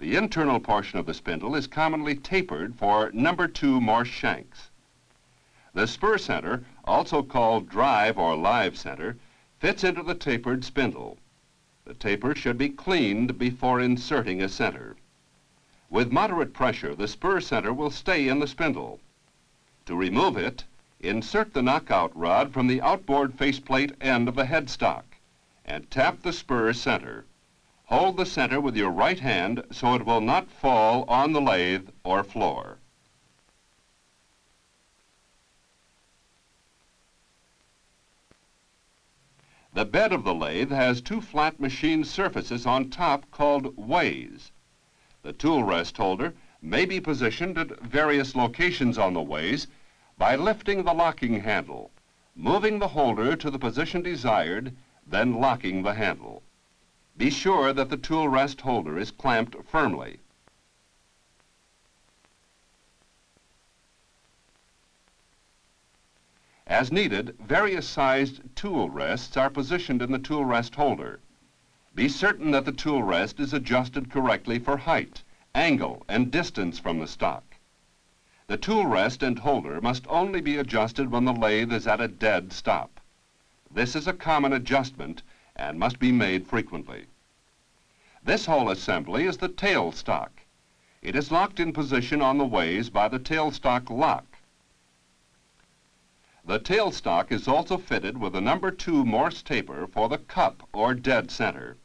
The internal portion of the spindle is commonly tapered for number 2 Morse shanks. The spur center, also called drive or live center, fits into the tapered spindle. The taper should be cleaned before inserting a center. With moderate pressure, the spur center will stay in the spindle. To remove it, insert the knockout rod from the outboard faceplate end of the headstock and tap the spur center. Hold the center with your right hand so it will not fall on the lathe or floor. The bed of the lathe has 2 flat machine surfaces on top called ways. The tool rest holder may be positioned at various locations on the ways by lifting the locking handle, moving the holder to the position desired, then locking the handle. Be sure that the tool rest holder is clamped firmly. As needed, various sized tool rests are positioned in the tool rest holder. Be certain that the tool rest is adjusted correctly for height, angle, and distance from the stock. The tool rest and holder must only be adjusted when the lathe is at a dead stop. This is a common adjustment and must be made frequently. This whole assembly is the tailstock. It is locked in position on the ways by the tailstock lock. The tailstock is also fitted with a number 2 Morse taper for the cup or dead center.